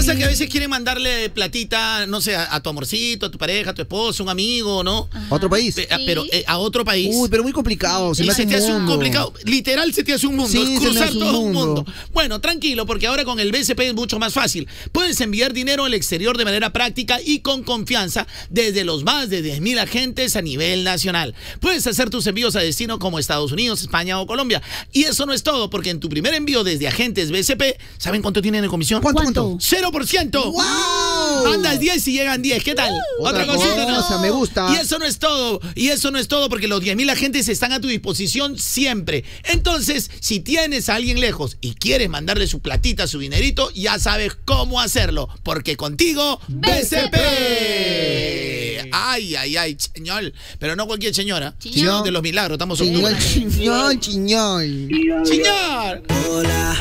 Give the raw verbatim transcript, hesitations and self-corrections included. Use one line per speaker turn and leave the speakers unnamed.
pasa que a veces quieren mandarle platita, no sé, a, a tu amorcito, a tu pareja, a tu esposo, un amigo, ¿no?
¿A otro país?
Pe- a- Pero eh, a otro país.
Uy, pero muy complicado. Se
Y
me
se
hace
te hace un
mundo.
complicado. Literal se te hace un mundo.
Sí,
es
se me
cruzar
hace un
todo un
mundo.
mundo. Bueno, tranquilo, porque ahora con el B C P es mucho más fácil. Puedes enviar dinero al exterior de manera práctica y con confianza desde los más de diez mil agentes a nivel nacional. Puedes hacer tus envíos a destino como Estados Unidos, España o Colombia. Y eso no es todo, porque en tu primer envío desde agentes B C P, ¿saben cuánto tienen de comisión?
¿Cuánto, cuánto?
cero por ciento.
¡Wow!
Mandas diez y llegan diez. ¿Qué tal?
Otra cosa, me gusta.
Y eso no es todo. Y eso no es todo, porque los diez mil agentes están a tu disposición siempre. Entonces, si tienes a alguien lejos y quieres mandarle su platita, su dinerito, ya sabes cómo hacerlo. Porque contigo, B C P. Ay, ay, ay, señor. Pero no cualquier señora.
Chiñón.
De los milagros, estamos
Chiñón,
seguros.
chiñón, chiñón.
Señor.
Hola.